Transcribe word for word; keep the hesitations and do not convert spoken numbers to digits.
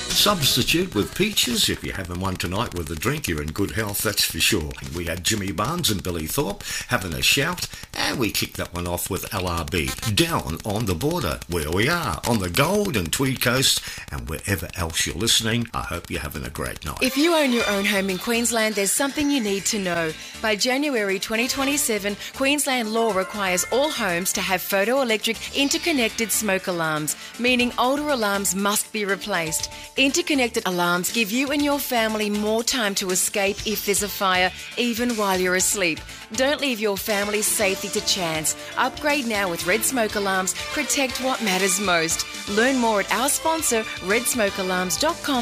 Substitute with peaches. If you're having one tonight with a drink, you're in good health, that's for sure. We had Jimmy Barnes and Billy Thorpe having a shout, and we kicked that one off with L R B, Down on the Border, where we are, on the Gold and Tweed Coast, and wherever else you're listening. I hope you're having a great night. If you own your own home in Queensland, there's something you need to know. By January twenty twenty-seven, Queensland law requires all homes to have photoelectric interconnected smoke alarms, meaning older alarms must be replaced. Interconnected alarms give you and your family more time to escape if there's a fire, even while you're asleep. Don't leave your family's safety to chance. Upgrade now with Red Smoke Alarms. Protect what matters most. Learn more at our sponsor, red smoke alarms dot com.